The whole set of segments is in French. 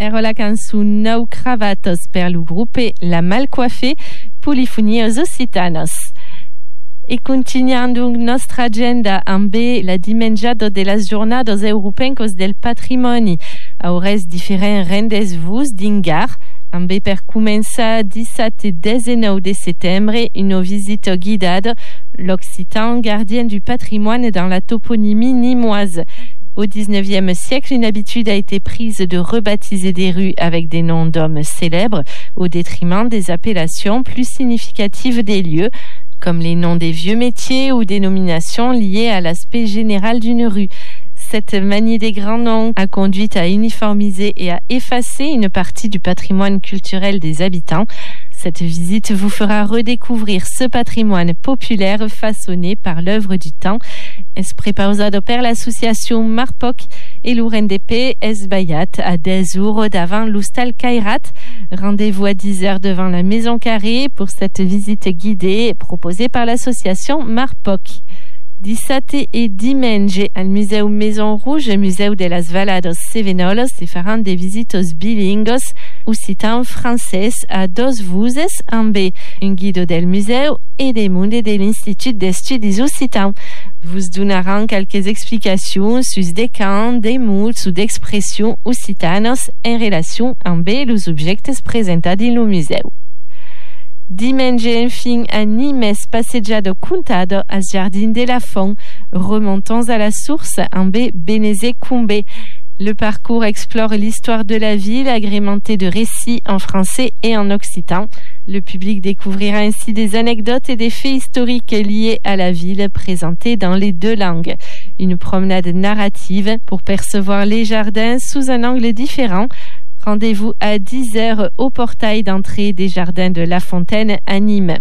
era la cançó Nou Cravatos per lo grupe La Malcoiffée, Polifonios Occitanos. E continuando nostra agenda amb la dimenjada de las jornadas europencos del patrimoni, aurès diferents rendez-vous dingar, amb per començar 17 et 19 de setembre une visite guidade l'Occitan gardien du patrimoine dans la toponymie nîmoise. Au XIXe siècle, une habitude a été prise de rebaptiser des rues avec des noms d'hommes célèbres au détriment des appellations plus significatives des lieux, comme les noms des vieux métiers ou dénominations liées à l'aspect général d'une rue. Cette manie des grands noms a conduit à uniformiser et à effacer une partie du patrimoine culturel des habitants. Cette visite vous fera redécouvrir ce patrimoine populaire façonné par l'œuvre du temps. Es prepausado per l'association Marpoc et l'URNDP es bayat à 10 jours d'avant l'Hostal Kairat. Rendez-vous à 10h devant la Maison Carrée pour cette visite guidée proposée par l'association Marpoc. Dissabte et diumenge al Museu Maison Rouge, Museu de las Valados Cevenolos, se faran des visitos bilingos occitan-français à dos vuses amb un guide del museu et des membres de l'Institut d'Estudis Occitans. Vous donneront quelques explications sur des camps, des mots ou d'expressions occitanos en relation amb les objectes presentats dans le museu. Dimanche, enfin, animes passeggiado contado as Jardins de la Font, remontons à la source amb Benezet Combe. Le parcours explore l'histoire de la ville, agrémenté de récits en français et en occitan. Le public découvrira ainsi des anecdotes et des faits historiques liés à la ville présentés dans les deux langues. Une promenade narrative pour percevoir les jardins sous un angle différent. Rendez-vous à 10h au portail d'entrée des Jardins de La Fontaine à Nîmes.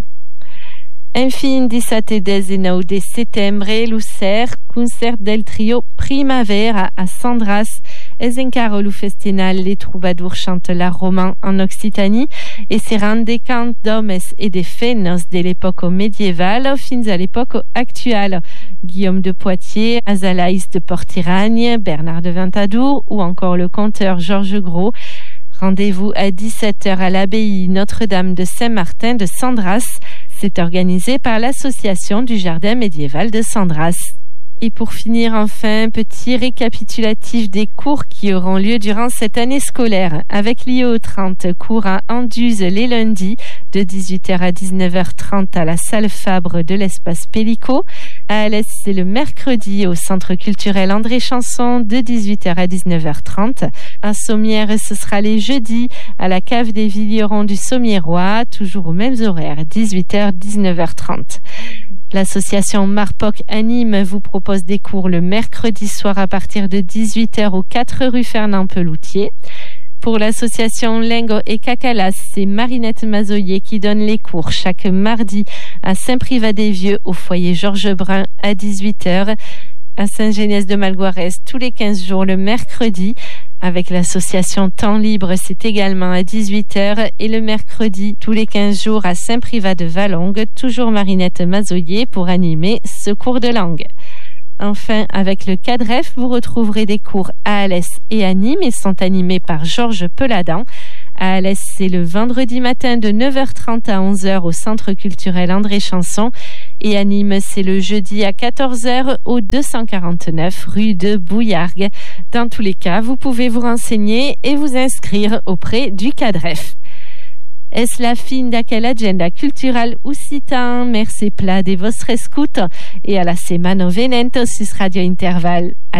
Enfin, 17 et 19 de setembre, l'Ucer, concert del trio Primavera à Sandras, es encara lo festival Les Troubadours chantent la roman en Occitanie et seran des cants d'hommes et des feines de l'époque médiévale fins à l'époque actuelle. Guillaume de Poitiers, Azalaïs de Portiragne, Bernard de Ventadour ou encore le conteur Georges Gros. Rendez-vous à 17h à l'abbaye Notre-Dame de Saint-Martin de Sandras. C'est organisé par l'association du Jardin médiéval de Sandras. Et pour finir, enfin, petit récapitulatif des cours qui auront lieu durant cette année scolaire. Avec l'IO 30, cours à Anduze les lundis de 18h à 19h30 à la salle Fabre de l'espace Pellico. À Alès, c'est le mercredi au centre culturel André Chanson de 18h à 19h30. À Sommières, ce sera les jeudis à la cave des Villerons du Sommiérois, toujours aux mêmes horaires, 18h, 19h30. L'association Marpoc à Nîmes vous propose des cours le mercredi soir à partir de 18h aux 4 rue Fernand Peloutier. Pour l'association Lengo et Cacalas, c'est Marinette Mazoyer qui donne les cours chaque mardi à Saint-Privat-des-Vieux au foyer Georges Brun à 18h, à Saint-Genès-de-Malgoirès tous les 15 jours le mercredi. Avec l'association Temps Libre, c'est également à 18h et le mercredi tous les 15 jours à Saint-Privat-de-Valongue, toujours Marinette Mazoyer pour animer ce cours de langue. Enfin, avec le CADREF, vous retrouverez des cours à Alès et à Nîmes. Ils sont animés par Georges Peladan. À Alès, c'est le vendredi matin de 9h30 à 11h au Centre culturel André Chanson. Et à Nîmes, c'est le jeudi à 14h au 249 rue de Bouillargues. Dans tous les cas, vous pouvez vous renseigner et vous inscrire auprès du CADREF. Es la fin d'aquella agenda cultural occitan. Merci pla de vostra escuta et à la semana venente sur Radio Interval.